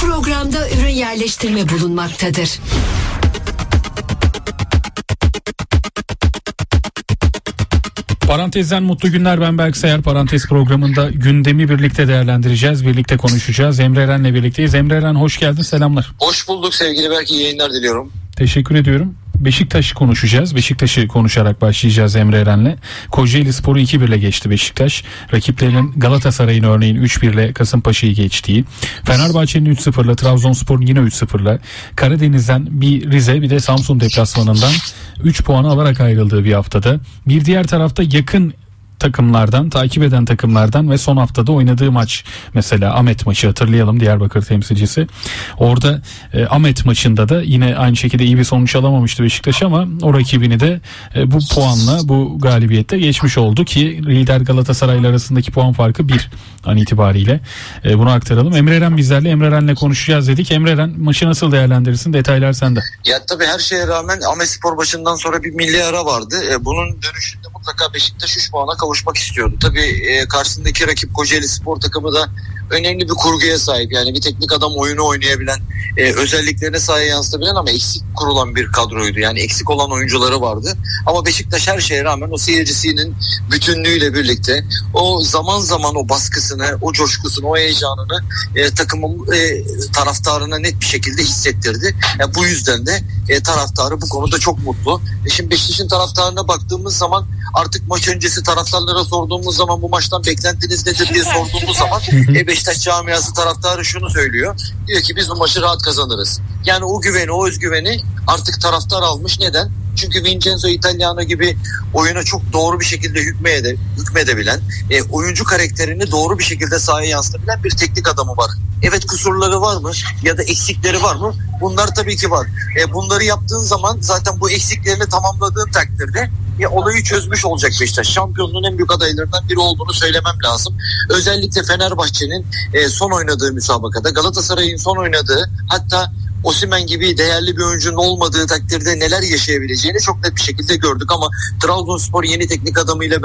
programda ürün yerleştirme bulunmaktadır. Parantezden mutlu günler, ben Berk Sayar. Parantez programında gündemi birlikte değerlendireceğiz, birlikte konuşacağız. Emre Eren'le birlikteyiz. Emre Eren, hoş geldin, selamlar. Hoş bulduk sevgili Berk, iyi yayınlar diliyorum. Teşekkür ediyorum. Beşiktaş'ı konuşacağız. Beşiktaş'ı konuşarak başlayacağız Emre Eren'le. Kocaelispor'u 2-1'le geçti Beşiktaş. Rakiplerinin Galatasaray'ın örneğin 3-1'le Kasımpaşa'yı geçtiği, Fenerbahçe'nin 3-0'la, Trabzonspor'un yine 3-0'la, Karadeniz'den bir Rize bir de Samsun deplasmanından 3 puanı alarak ayrıldığı bir haftada. Bir diğer tarafta yakın takımlardan, takip eden takımlardan ve son haftada oynadığı maç, mesela Ahmet maçı hatırlayalım, Diyarbakır temsilcisi. Orada Ahmet maçında da yine aynı şekilde iyi bir sonuç alamamıştı Beşiktaş ama o rakibini de bu puanla, bu galibiyette geçmiş oldu ki lider Galatasaray'la arasındaki puan farkı 1 an itibariyle. Bunu aktaralım. Emre Eren bizlerle, Emre Eren'le konuşacağız dedik. Emre Eren, maçı nasıl değerlendirirsin? Detaylar sende. Ya tabii her şeye rağmen Ahmetspor başından sonra bir milli ara vardı. Bunun dönüşünde mutlaka Beşiktaş 3 puana kavuşmak istiyordu. Tabii karşısındaki rakip Kocaelispor takımı da önemli bir kurguya sahip. Yani bir teknik adam oyunu oynayabilen, özelliklerine sahaya yansıtabilen ama eksik kurulan bir kadroydu. Yani eksik olan oyuncuları vardı. Ama Beşiktaş her şeye rağmen o seyircisinin bütünlüğüyle birlikte o zaman zaman o baskısını, o coşkusunu, o heyecanını takımın taraftarına net bir şekilde hissettirdi. Yani bu yüzden de taraftarı bu konuda çok mutlu. Şimdi Beşiktaş'ın taraftarına baktığımız zaman, artık maç öncesi taraftarlara sorduğumuz zaman bu maçtan beklentiniz nedir diye sorduğumuz zaman Beşiktaş camiası taraftarı şunu söylüyor. Diyor ki biz bu maçı rahat kazanırız. Yani o güveni, o özgüveni artık taraftar almış. Neden? Çünkü Vincenzo Italiano gibi oyuna çok doğru bir şekilde hükmedebilen, oyuncu karakterini doğru bir şekilde sahaya yansıtabilen bir teknik adamı var. Evet, kusurları var mı ya da eksikleri var mı? Bunlar tabii ki var. Bunları yaptığın zaman zaten bu eksiklerini tamamladığın takdirde olayı çözmüş olacak Beşiktaş. Şampiyonluğun en büyük adaylarından biri olduğunu söylemem lazım. Özellikle Fenerbahçe'nin son oynadığı müsabakada, Galatasaray'ın son oynadığı, hatta Osimhen gibi değerli bir oyuncunun olmadığı takdirde neler yaşayabileceğini çok net bir şekilde gördük ama Trabzonspor yeni teknik adamıyla